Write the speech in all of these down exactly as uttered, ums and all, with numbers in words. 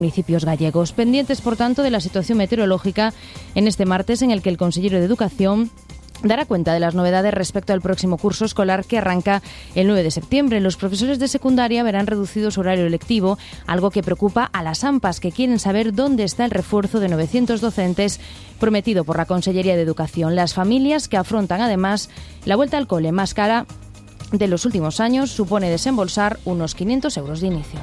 municipios gallegos, pendientes por tanto de la situación meteorológica en este martes en el que el consejero de Educación dará cuenta de las novedades respecto al próximo curso escolar que arranca el nueve de septiembre. Los profesores de secundaria verán reducido su horario lectivo, algo que preocupa a las AMPAs, que quieren saber dónde está el refuerzo de novecientos docentes prometido por la Consellería de Educación. Las familias que afrontan además la vuelta al cole más cara de los últimos años supone desembolsar unos quinientos euros de inicio.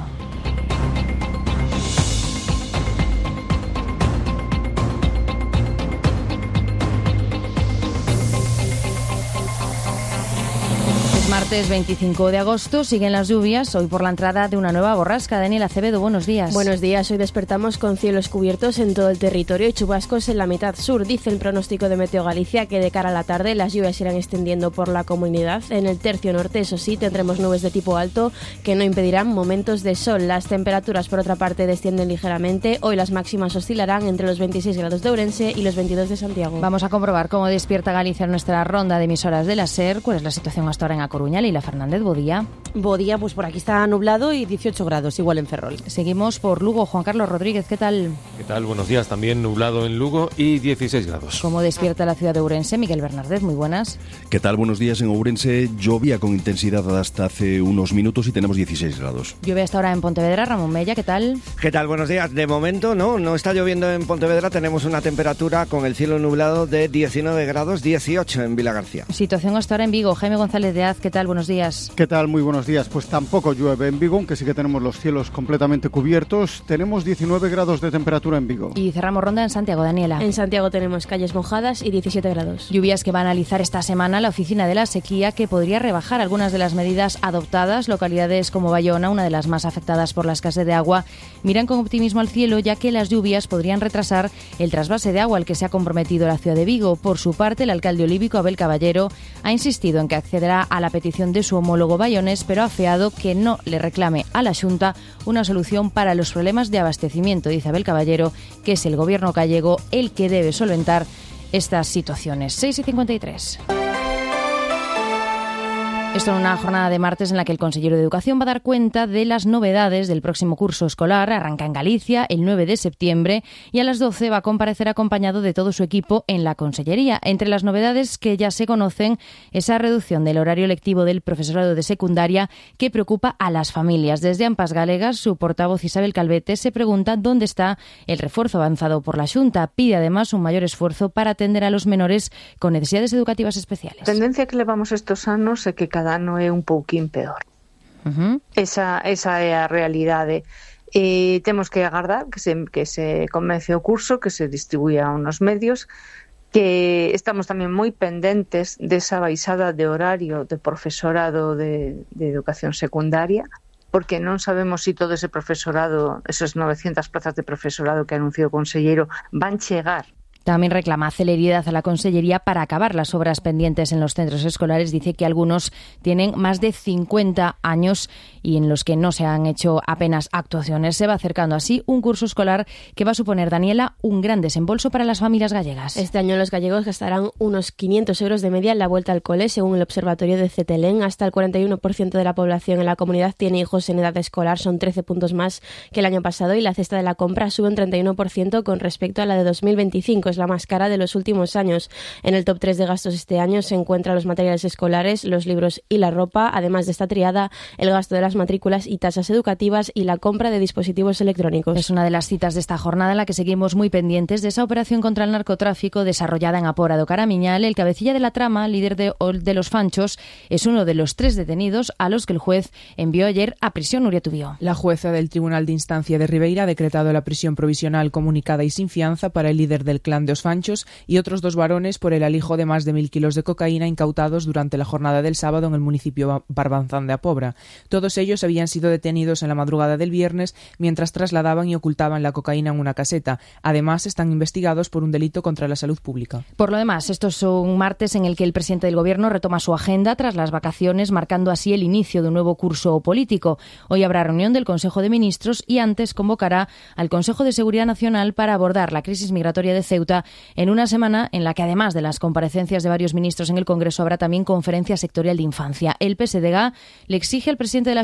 Martes veinticinco de agosto, siguen las lluvias, hoy por la entrada de una nueva borrasca. Daniel Acevedo, buenos días. Buenos días, hoy despertamos con cielos cubiertos en todo el territorio y chubascos en la mitad sur. Dice el pronóstico de Meteo Galicia que de cara a la tarde las lluvias irán extendiendo por la comunidad. En el tercio norte, eso sí, tendremos nubes de tipo alto que no impedirán momentos de sol. Las temperaturas, por otra parte, descienden ligeramente. Hoy las máximas oscilarán entre los veintiséis grados de Ourense y los veintidós de Santiago. Vamos a comprobar cómo despierta Galicia en nuestra ronda de emisoras de la SER. ¿Cuál es la situación hasta ahora en A Coruña? Leila Fernández, buen día. Buen día, pues por aquí está nublado y dieciocho grados, igual en Ferrol. Seguimos por Lugo. Juan Carlos Rodríguez, ¿qué tal? ¿Qué tal? Buenos días, también nublado en Lugo y dieciséis grados. ¿Cómo despierta la ciudad de Ourense? Miguel Bernardez, muy buenas. ¿Qué tal? Buenos días. En Ourense llovía con intensidad hasta hace unos minutos y tenemos dieciséis grados. Llueve hasta ahora en Pontevedra. Ramón Mella, ¿qué tal? ¿Qué tal? Buenos días. De momento no, no está lloviendo en Pontevedra, tenemos una temperatura con el cielo nublado de diecinueve grados, dieciocho en Vilagarcía. Situación hasta ahora en Vigo. Jaime González de Az, ¿qué tal? Buenos días. ¿Qué tal? Muy buenos días. Pues tampoco llueve en Vigo, aunque sí que tenemos los cielos completamente cubiertos. Tenemos diecinueve grados de temperatura en Vigo. Y cerramos ronda en Santiago, Daniela. En Santiago tenemos calles mojadas y diecisiete grados. Lluvias que va a analizar esta semana la Oficina de la Sequía, que podría rebajar algunas de las medidas adoptadas. Localidades como Bayona, una de las más afectadas por la escasez de agua, miran con optimismo al cielo, ya que las lluvias podrían retrasar el trasvase de agua al que se ha comprometido la ciudad de Vigo. Por su parte, el alcalde olívico, Abel Caballero, ha insistido en que accederá a la petición de su homólogo bayonés, pero ha afeado que no le reclame a la Xunta una solución para los problemas de abastecimiento. Dice Abel Caballero que es el gobierno gallego el que debe solventar estas situaciones. seis y cincuenta y tres. Esto en una jornada de martes en la que el consejero de Educación va a dar cuenta de las novedades del próximo curso escolar. Arranca en Galicia el nueve de septiembre y a las doce va a comparecer acompañado de todo su equipo en la Consellería. Entre las novedades que ya se conocen, esa reducción del horario lectivo del profesorado de secundaria que preocupa a las familias. Desde AMPAs Galegas, su portavoz Isabel Calvete se pregunta dónde está el refuerzo avanzado por la Xunta. Pide además un mayor esfuerzo para atender a los menores con necesidades educativas especiales. A tendencia que levamos estos anos é que cada ano é un pouquín peor. Uh-huh. Esa, esa é a realidade. E temos que agardar que se, que se comece o curso, que se distribuya unos medios, que estamos tamén moi pendentes desa baixada de horario de profesorado de, de educación secundaria, porque non sabemos se si todo ese profesorado, esas novecientas plazas de profesorado que anunciou o conselleiro, van chegar. También reclama celeridad a la Consellería para acabar las obras pendientes en los centros escolares. Dice que algunos tienen más de cincuenta años y en los que no se han hecho apenas actuaciones. Se va acercando así un curso escolar que va a suponer, Daniela, un gran desembolso para las familias gallegas. Este año los gallegos gastarán unos quinientos euros de media en la vuelta al cole, según el Observatorio de Cetelén. Hasta el cuarenta y uno por ciento de la población en la comunidad tiene hijos en edad escolar, son trece puntos más que el año pasado, y la cesta de la compra sube un treinta y uno por ciento con respecto a la de dos mil veinticinco. Es la más cara de los últimos años. En el top tres de gastos este año se encuentran los materiales escolares, los libros y la ropa. Además de esta triada, el gasto de las matrículas y tasas educativas y la compra de dispositivos electrónicos. Es una de las citas de esta jornada en la que seguimos muy pendientes de esa operación contra el narcotráfico desarrollada en Apora do Caramiñal. El cabecilla de la trama, líder de, de los Fanchos, es uno de los tres detenidos a los que el juez envió ayer a prisión. Nuria Tubío. La jueza del Tribunal de Instancia de Ribeira ha decretado la prisión provisional comunicada y sin fianza para el líder del clan de Os Fanchos y otros dos varones por el alijo de más de mil kilos de cocaína incautados durante la jornada del sábado en el municipio Barbanzán de Apobra. Todos ellos habían sido detenidos en la madrugada del viernes mientras trasladaban y ocultaban la cocaína en una caseta. Además, están investigados por un delito contra la salud pública. Por lo demás, esto es un martes en el que el presidente del Gobierno retoma su agenda tras las vacaciones, marcando así el inicio de un nuevo curso político. Hoy habrá reunión del Consejo de Ministros y antes convocará al Consejo de Seguridad Nacional para abordar la crisis migratoria de Ceuta en una semana en la que, además de las comparecencias de varios ministros en el Congreso, habrá también conferencia sectorial de infancia. El P S D G le exige al presidente de la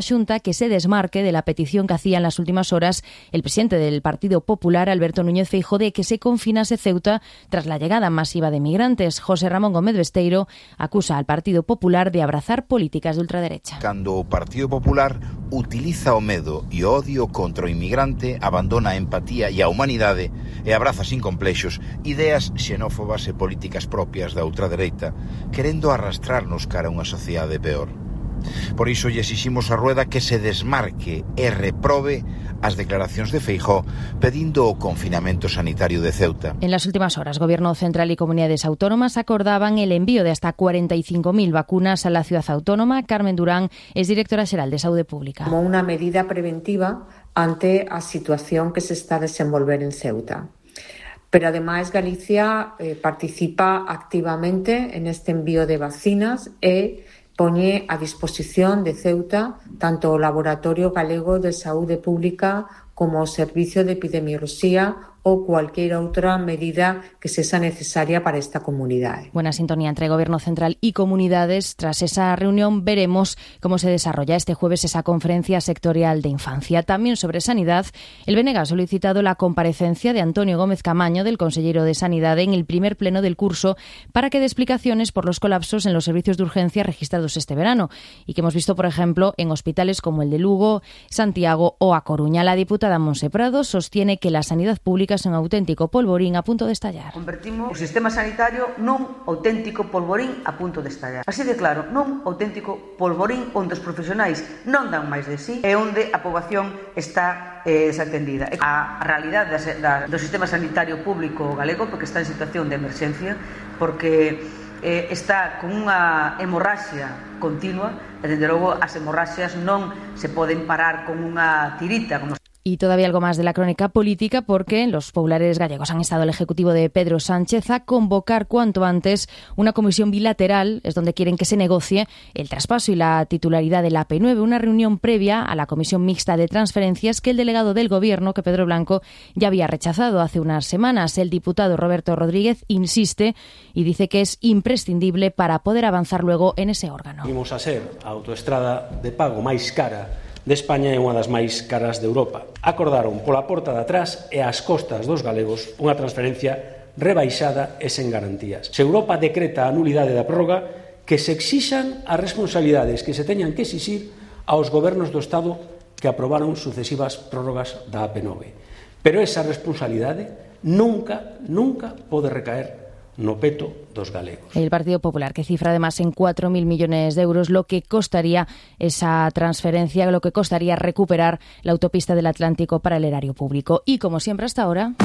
Xunta que se desmarque de la petición que hacía en las últimas horas el presidente del Partido Popular, Alberto Núñez Feijóo, de que se confinase Ceuta tras la llegada masiva de migrantes. José Ramón Gómez Besteiro acusa al Partido Popular de abrazar políticas de ultraderecha. Cando o Partido Popular utiliza o medo e o odio contra o inmigrante, abandona a empatía e a humanidade e abraza sin complexos ideas xenófobas e políticas propias da ultradereita, querendo arrastrarnos cara a unha sociedade peor. Por iso lle exiximos a Rueda que se desmarque e reprobe as declaracións de Feijóo pedindo o confinamento sanitario de Ceuta. En las últimas horas, Gobierno Central y comunidades autónomas acordaban el envío de hasta cuarenta y cinco mil vacunas a la ciudad autónoma. Carmen Durán es directora xeral de Saúde Pública. Como unha medida preventiva ante a situación que se está a desenvolver en Ceuta. Pero ademais Galicia eh, participa activamente en este envío de vacinas e poñe a disposición de Ceuta tanto o Laboratorio Galego de Saúde Pública como o Servicio de Epidemioloxía ou cualquier outra medida que sexa necesaria para esta comunidade. Buena sintonía entre Gobierno Central y comunidades. Tras esa reunión veremos cómo se desarrolla este jueves esa conferencia sectorial de infancia. También sobre sanidad, el B N G ha solicitado la comparecencia de Antonio Gómez Camaño, del consellero de Sanidad, en el primer pleno del curso para que dé explicaciones por los colapsos en los servicios de urgencia registrados este verano y que hemos visto, por ejemplo, en hospitales como el de Lugo, Santiago o A Coruña. La diputada Monse Prado sostiene que la sanidad pública es un auténtico polvorín a punto de estallar. Convertimos o sistema sanitario nun auténtico polvorín a punto de estallar. Así de claro, nun auténtico polvorín onde os profesionais non dan máis de sí e onde a poboación está eh, desatendida. A realidade da, da, do sistema sanitario público galego, porque está en situación de emerxencia, porque eh, está con unha hemorraxia continua, e desde logo as hemorraxias non se poden parar con unha tirita, como Y todavía algo más de la crónica política, porque los populares gallegos han instado al Ejecutivo de Pedro Sánchez a convocar cuanto antes una comisión bilateral, es donde quieren que se negocie el traspaso y la titularidad de la P nueve, una reunión previa a la Comisión Mixta de Transferencias que el delegado del Gobierno, que Pedro Blanco, ya había rechazado hace unas semanas. El diputado Roberto Rodríguez insiste y dice que es imprescindible para poder avanzar luego en ese órgano. Imos a ser a autoestrada de pago máis cara de España é unha das máis caras de Europa. Acordaron pola porta de atrás e ás costas dos galegos unha transferencia rebaixada e sen garantías. Se Europa decreta a nulidade da prórroga, que se exixan as responsabilidades que se teñan que exixir aos gobernos do Estado que aprobaron sucesivas prórrogas da A P nove. Pero esa responsabilidade nunca, nunca pode recaer no peto dos galegos. El Partido Popular, que cifra además en cuatro mil millones de euros lo que costaría esa transferencia, lo que costaría recuperar la autopista del Atlántico para el erario público. Y como siempre hasta ahora,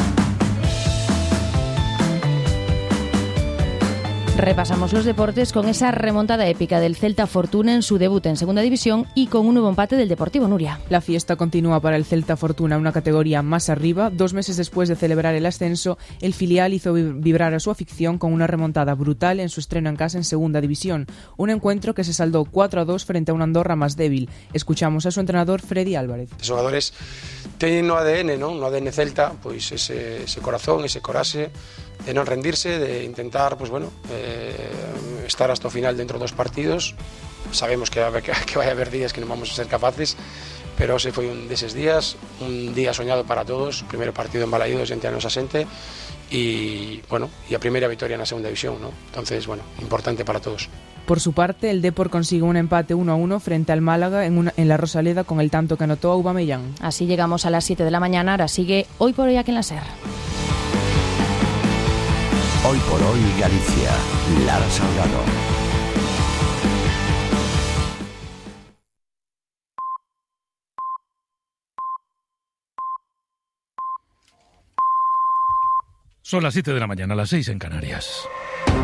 repasamos los deportes con esa remontada épica del Celta Fortuna en su debut en Segunda División y con un nuevo empate del Deportivo Nuria. La fiesta continúa para el Celta Fortuna, una categoría más arriba. Dos meses después de celebrar el ascenso, el filial hizo vibrar a su afición con una remontada brutal en su estreno en casa en Segunda División. Un encuentro que se saldó cuatro a dos frente a una Andorra más débil. Escuchamos a su entrenador Freddy Álvarez. Os xogadores teñen no A D N, non? No A D N Celta, pois ese, ese corazón, ese coraxe de non rendirse, de intentar, pues bueno, eh, estar hasta o final dentro dos partidos. Sabemos que, que, que vai haber días que non vamos a ser capaces, pero ese foi un deses días, un día soñado para todos, primeiro partido en Balaídos entre a nosa xente e, bueno, e a primeira victoria na segunda división, ¿no? Entonces, bueno, importante para todos. Por su parte, el Depor consigue un empate uno a uno frente al Málaga en, una, en la Rosaleda con el tanto que anotó Aubameyang. Así llegamos a las siete de la mañana, ahora sigue Hoy por Hoy aquí en la SER. Hoy por Hoy Galicia, Lara Salgado. Son las siete de la mañana, las seis en Canarias.